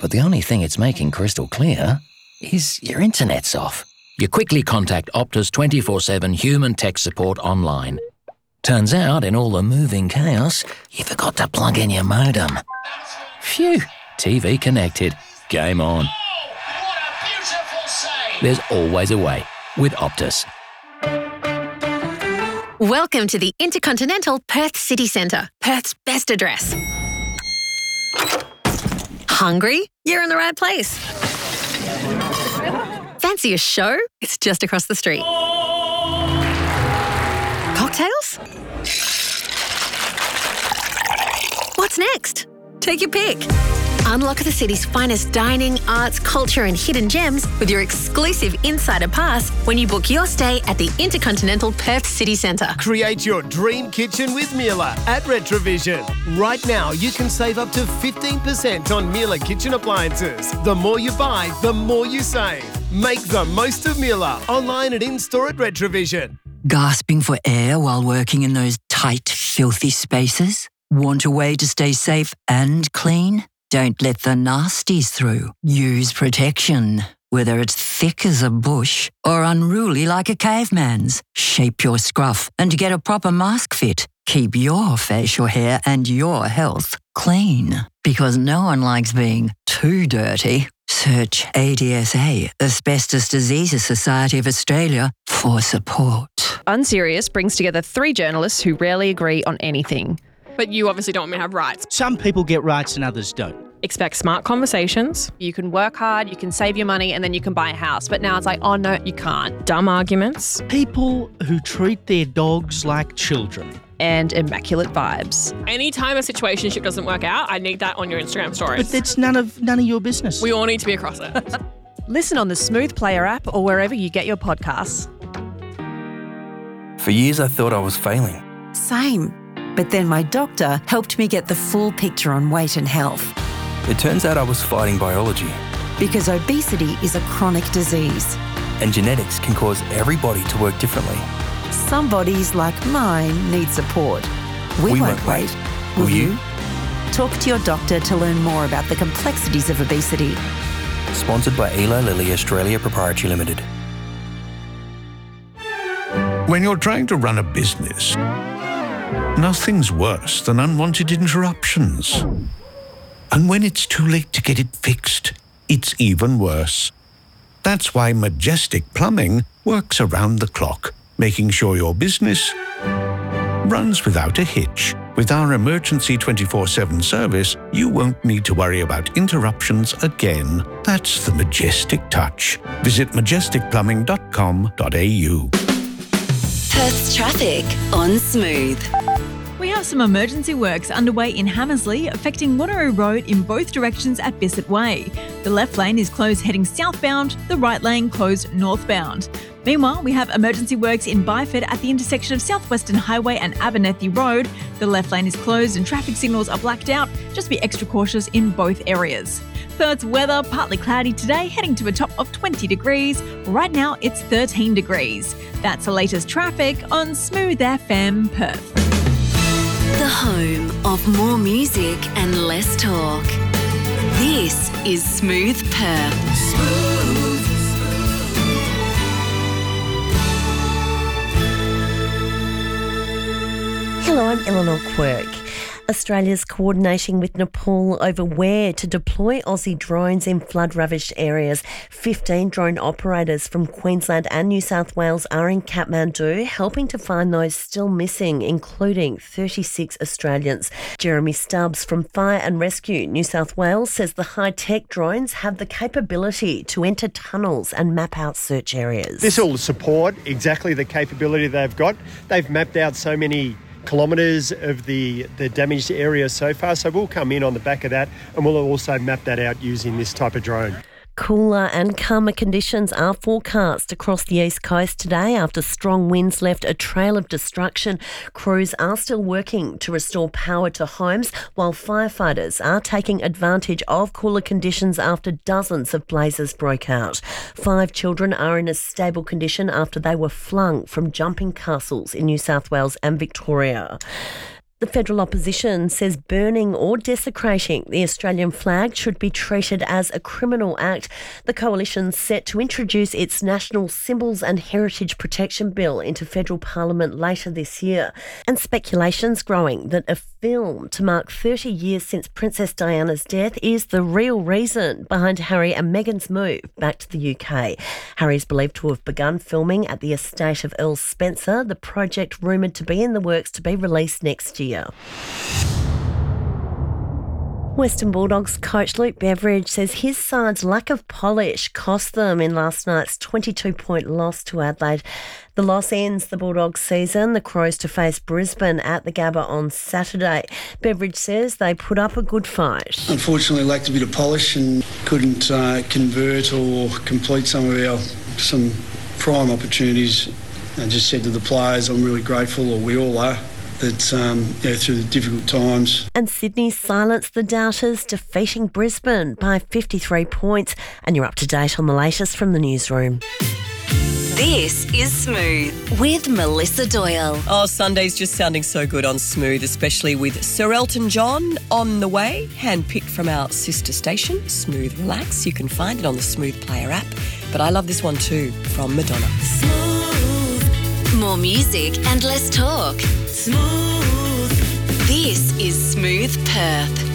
But the only thing it's making crystal clear is your internet's off. You quickly contact Optus 24/7 human tech support online. Turns out, in all the moving chaos, you forgot to plug in your modem. Phew, TV connected. Game on. Oh, what a beautiful save! There's always a way with Optus. Welcome to the Intercontinental Perth City Centre, Perth's best address. Hungry? You're in the right place. Fancy a show? It's just across the street. Cocktails? What's next? Take your pick. Unlock the city's finest dining, arts, culture and hidden gems with your exclusive Insider Pass when you book your stay at the Intercontinental Perth City Centre. Create your dream kitchen with Miele at Retrovision. Right now, you can save up to 15% on Miele kitchen appliances. The more you buy, the more you save. Make the most of Miele online and in-store at Retrovision. Gasping for air while working in those tight, filthy spaces? Want a way to stay safe and clean? Don't let the nasties through. Use protection. Whether it's thick as a bush or unruly like a caveman's, shape your scruff and get a proper mask fit. Keep your facial hair and your health clean. Because no one likes being too dirty. Search ADSA, Asbestos Diseases Society of Australia, for support. Unserious brings together 3 journalists who rarely agree on anything. But you obviously don't want me to have rights. Some people get rights and others don't. Expect smart conversations. You can work hard, you can save your money, and then you can buy a house. But now it's like, oh no, you can't. Dumb arguments. People who treat their dogs like children. And immaculate vibes. Anytime a situationship doesn't work out, I need that on your Instagram stories. But that's none of your business. We all need to be across it. Listen on the Smooth Player app or wherever you get your podcasts. For years I thought I was failing. Same. But then my doctor helped me get the full picture on weight and health. It turns out I was fighting biology. Because obesity is a chronic disease. And genetics can cause every body to work differently. Some bodies, like mine, need support. We won't wait. Will you? Talk to your doctor to learn more about the complexities of obesity. Sponsored by Eli Lilly Australia Proprietary Limited. When you're trying to run a business, nothing's worse than unwanted interruptions. And when it's too late to get it fixed, it's even worse. That's why Majestic Plumbing works around the clock, making sure your business runs without a hitch. With our emergency 24/7 service, you won't need to worry about interruptions again. That's the Majestic touch. Visit majesticplumbing.com.au. Perth's traffic on Smooth. We have some emergency works underway in Hammersley affecting Wanneroo Road in both directions at Bissett Way. The left lane is closed heading southbound, the right lane closed northbound. Meanwhile, we have emergency works in Byford at the intersection of Southwestern Highway and Abernethy Road. The left lane is closed and traffic signals are blacked out. Just be extra cautious in both areas. Perth's weather, partly cloudy today, heading to a top of 20 degrees. Right now, it's 13 degrees. That's the latest traffic on Smooth FM Perth. The home of more music and less talk. This is Smooth Perth. Smooth. Hello, I'm Eleanor Quirk. Australia's coordinating with Nepal over where to deploy Aussie drones in flood-ravaged areas. 15 drone operators from Queensland and New South Wales are in Kathmandu, helping to find those still missing, including 36 Australians. Jeremy Stubbs from Fire and Rescue New South Wales says the high-tech drones have the capability to enter tunnels and map out search areas. This will support exactly the capability they've got. They've mapped out so many kilometres of the damaged area so far, so we'll come in on the back of that and we'll also map that out using this type of drone. Cooler and calmer conditions are forecast across the east coast today after strong winds left a trail of destruction. Crews are still working to restore power to homes, while firefighters are taking advantage of cooler conditions after dozens of blazes broke out. 5 children are in a stable condition after they were flung from jumping castles in New South Wales and Victoria. The federal opposition says burning or desecrating the Australian flag should be treated as a criminal act. The coalition's set to introduce its National Symbols and Heritage Protection Bill into federal parliament later this year. And speculation's growing that a film to mark 30 years since Princess Diana's death is the real reason behind Harry and Meghan's move back to the UK. Harry's believed to have begun filming at the estate of Earl Spencer, the project rumoured to be in the works to be released next year. Western Bulldogs coach Luke Beveridge says his side's lack of polish cost them in last night's 22-point loss to Adelaide. The loss ends the Bulldogs season. The Crows to face Brisbane at the Gabba on Saturday. Beveridge says they put up a good fight. Unfortunately, lacked a bit of polish and couldn't convert or complete some prime opportunities. I just said to the players, I'm really grateful, or we all are, that through the difficult times. And Sydney silenced the Doubters, defeating Brisbane by 53 points. And you're up to date on the latest from the newsroom. This is Smooth with Melissa Doyle. Oh, Sunday's just sounding so good on Smooth, especially with Sir Elton John on the way, handpicked from our sister station, Smooth Relax. You can find it on the Smooth Player app. But I love this one too, from Madonna. Smooth. More music and less talk. Smooth. This is Smooth Perth.